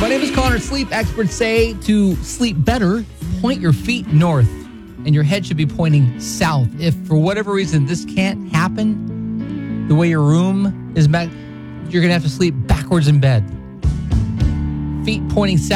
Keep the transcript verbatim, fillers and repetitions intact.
My name is Connor. Sleep experts say to sleep better, point your feet north and your head should be pointing south. If for whatever reason this can't happen, the way your room is met, you're going to have to sleep backwards in bed. Feet pointing south.